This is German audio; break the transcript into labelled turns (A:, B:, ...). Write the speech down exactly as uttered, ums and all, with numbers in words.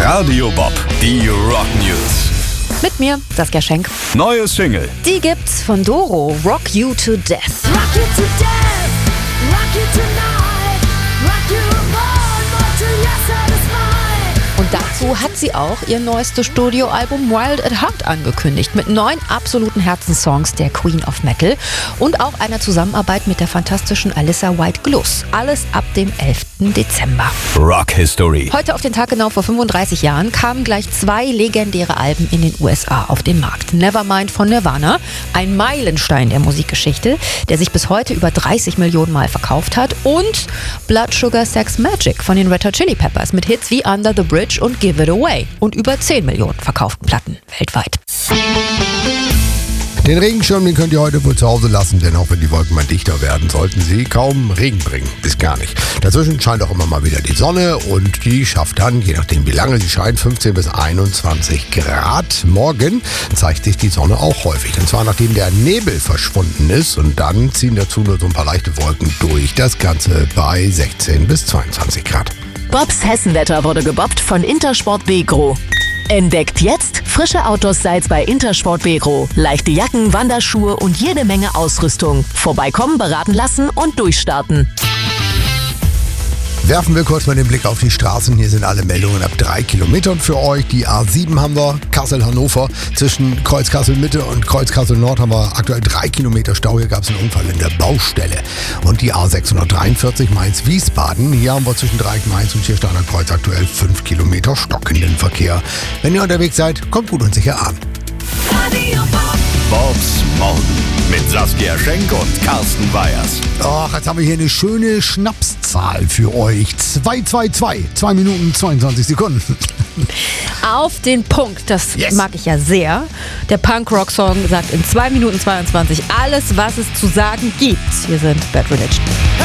A: Radio Bob, die Rock News.
B: Mit mir, Saskia Schenk.
A: Neue Single.
B: Die gibt's von Doro, Rock You to Death.
C: Rock you to death, rock you tonight, rock you more, more till you're satisfied.
B: Und dazu hat sie auch ihr neuestes Studioalbum Wild at Heart angekündigt. Mit neun absoluten Herzenssongs der Queen of Metal und auch einer Zusammenarbeit mit der fantastischen Alyssa White-Gluz. Alles ab dem elften Dezember.
A: Rock History.
B: Heute auf den Tag genau vor fünfunddreißig Jahren kamen gleich zwei legendäre Alben in den U S A auf den Markt. Nevermind von Nirvana, ein Meilenstein der Musikgeschichte, der sich bis heute über dreißig Millionen Mal verkauft hat, und Blood Sugar Sex Magik von den Red Hot Chili Peppers mit Hits wie Under the Bridge und Give It Away und über zehn Millionen verkauften Platten weltweit.
D: Den Regenschirm, den könnt ihr heute wohl zu Hause lassen, denn auch wenn die Wolken mal dichter werden, sollten sie kaum Regen bringen. Bis gar nicht. Dazwischen scheint auch immer mal wieder die Sonne und die schafft dann, je nachdem wie lange sie scheint, fünfzehn bis einundzwanzig Grad. Morgen zeigt sich die Sonne auch häufig. Und zwar nachdem der Nebel verschwunden ist, und dann ziehen dazu nur so ein paar leichte Wolken durch. Das Ganze bei sechzehn bis zweiundzwanzig Grad.
E: Bobs Hessenwetter wurde gebobbt von Intersport Begro. Entdeckt jetzt frische Outdoor-Styles bei Intersport Begro. Leichte Jacken, Wanderschuhe und jede Menge Ausrüstung. Vorbeikommen, beraten lassen und durchstarten.
D: Werfen wir kurz mal den Blick auf die Straßen. Hier sind alle Meldungen ab drei Kilometern für euch. Die A sieben haben wir, Kassel-Hannover. Zwischen Kreuz-Kassel-Mitte und Kreuz-Kassel-Nord haben wir aktuell drei Kilometer Stau. Hier gab es einen Unfall in der Baustelle. Und die A sechshundertdreiundvierzig Mainz-Wiesbaden. Hier haben wir zwischen Dreieck-Mainz und Schiersteiner Kreuz aktuell fünf Kilometer stockenden Verkehr. Wenn ihr unterwegs seid, kommt gut und sicher an.
C: Radio Bob.
A: Bobs Morgen mit Saskia Schenk und Carsten Weyers.
D: Ach, jetzt haben wir hier eine schöne Schnapszahl für euch. zwei zwei zwei, zwei Minuten zweiundzwanzig Sekunden.
B: Auf den Punkt, das
D: Yes.
B: mag ich ja sehr. Der Punk-Rock-Song sagt in zwei Minuten zweiundzwanzig alles, was es zu sagen gibt. Hier sind Bad Religion.